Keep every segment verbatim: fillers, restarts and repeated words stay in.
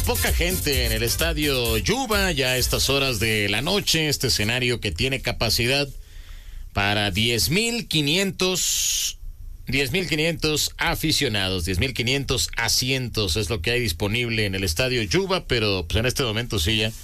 poca gente en el estadio Yuba ya a estas horas de la noche, este escenario que tiene capacidad para diez mil quinientos aficionados, diez mil quinientos asientos es lo que hay disponible en el estadio Yuba, pero pues en este momento sí ya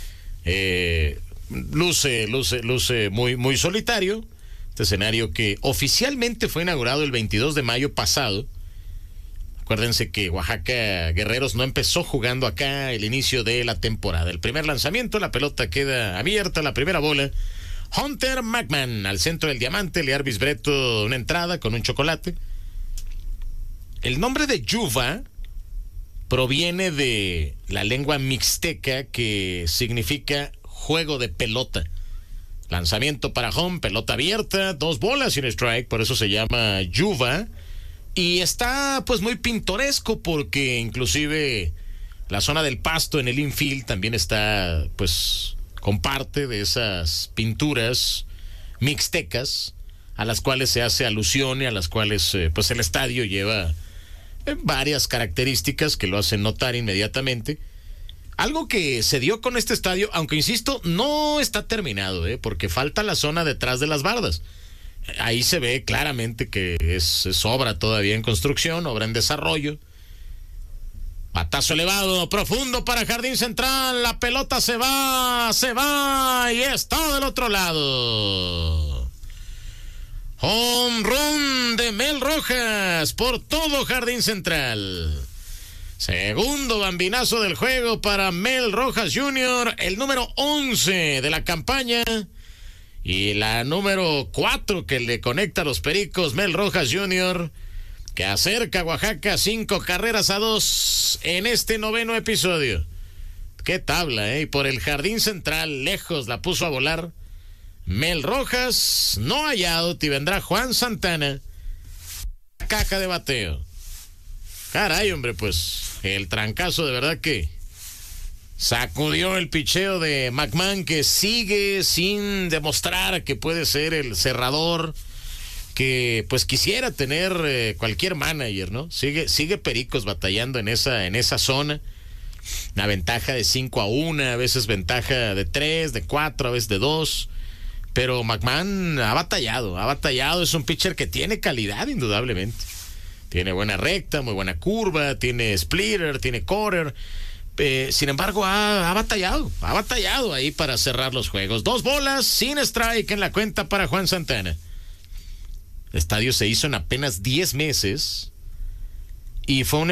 eh, luce, luce, luce muy, muy solitario. Este escenario que oficialmente fue inaugurado el veintidós de mayo pasado. Acuérdense que Oaxaca Guerreros no empezó jugando acá el inicio de la temporada. El primer lanzamiento, la pelota queda abierta, la primera bola. Hunter McMahon al centro del diamante, Learvis Breto una entrada con un chocolate. El nombre de Yuba proviene de la lengua mixteca que significa juego de pelota. Lanzamiento para home, pelota abierta, dos bolas y un strike, por eso se llama Yuba. Y está pues muy pintoresco porque inclusive la zona del pasto en el infield también está pues con parte de esas pinturas mixtecas a las cuales se hace alusión y a las cuales eh, pues el estadio lleva eh, varias características que lo hacen notar inmediatamente. Algo que se dio con este estadio, aunque insisto, no está terminado, eh, porque falta la zona detrás de las bardas. Ahí se ve claramente que es, es obra todavía en construcción, obra en desarrollo. Batazo elevado, profundo para Jardín Central. La pelota se va, se va y está del otro lado. Home run de Mel Rojas por todo Jardín Central. Segundo bambinazo del juego para Mel Rojas junior, el número once de la campaña. Y la número cuatro que le conecta a los Pericos, Mel Rojas junior, que acerca a Oaxaca cinco carreras a dos en este noveno episodio. Qué tabla, ¿eh? Y por el Jardín Central, lejos la puso a volar Mel Rojas, no hallado, y vendrá Juan Santana, caja de bateo. Caray, hombre, pues el trancazo de verdad que sacudió el picheo de McMahon, que sigue sin demostrar que puede ser el cerrador que pues quisiera tener eh, cualquier manager, ¿no? Sigue, sigue Pericos batallando en esa, en esa zona. Una ventaja de cinco a uno, a veces ventaja de tres, de cuatro, a veces de dos. Pero McMahon ha batallado, ha batallado. Es un pitcher que tiene calidad, indudablemente. Tiene buena recta, muy buena curva, tiene splitter, tiene quarter. Eh, sin embargo, ha, ha batallado, ha batallado ahí para cerrar los juegos. Dos bolas, sin strike en la cuenta para Juan Santana. El estadio se hizo en apenas diez meses y fue un